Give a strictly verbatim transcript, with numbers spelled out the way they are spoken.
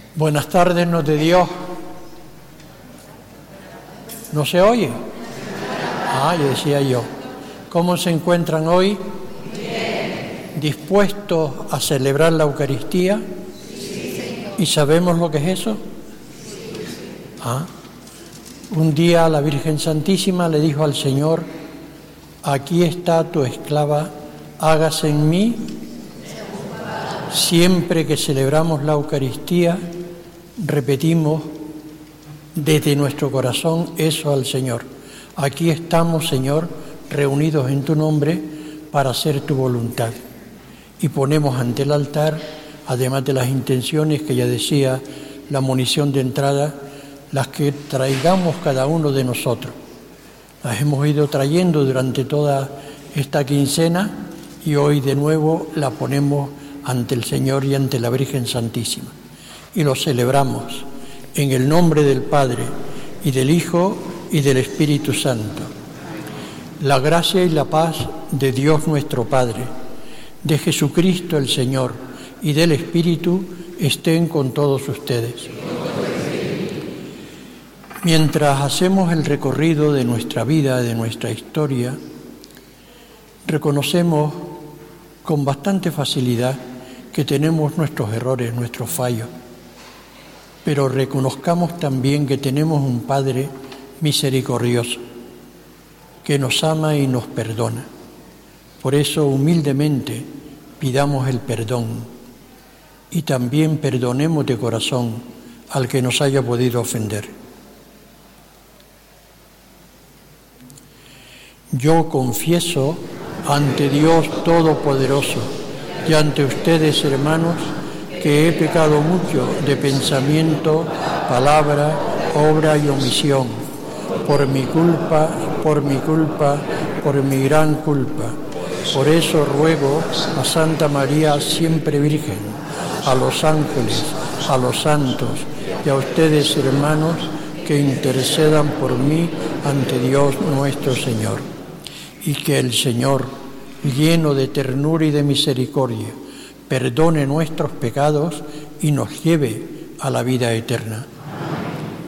Buenas tardes, nos de Dios. ¿No se oye? Ah, yo decía yo. ¿Cómo se encuentran hoy? Bien. ¿Dispuestos a celebrar la Eucaristía? Sí. ¿Y sabemos lo que es eso? Sí. Ah. Un día la Virgen Santísima le dijo al Señor: aquí está tu esclava, hágase en mí. Siempre que celebramos la Eucaristía, repetimos desde nuestro corazón eso al Señor. Aquí estamos, Señor, reunidos en tu nombre para hacer tu voluntad. Y ponemos ante el altar, además de las intenciones que ya decía la munición de entrada, las que traigamos cada uno de nosotros. Las hemos ido trayendo durante toda esta quincena y hoy de nuevo la ponemos ante el Señor y ante la Virgen Santísima. Y lo celebramos en el nombre del Padre, y del Hijo, y del Espíritu Santo. La gracia y la paz de Dios nuestro Padre, de Jesucristo el Señor, y del Espíritu estén con todos ustedes. Mientras hacemos el recorrido de nuestra vida, de nuestra historia, reconocemos con bastante facilidad que tenemos nuestros errores, nuestros fallos, pero reconozcamos también que tenemos un Padre misericordioso, que nos ama y nos perdona. Por eso, humildemente, pidamos el perdón y también perdonemos de corazón al que nos haya podido ofender. Yo confieso ante Dios Todopoderoso y ante ustedes, hermanos, que he pecado mucho de pensamiento, palabra, obra y omisión, por mi culpa, por mi culpa, por mi gran culpa. Por eso ruego a Santa María, siempre Virgen, a los ángeles, a los santos y a ustedes, hermanos, que intercedan por mí ante Dios nuestro Señor. Y que el Señor, lleno de ternura y de misericordia, perdone nuestros pecados y nos lleve a la vida eterna.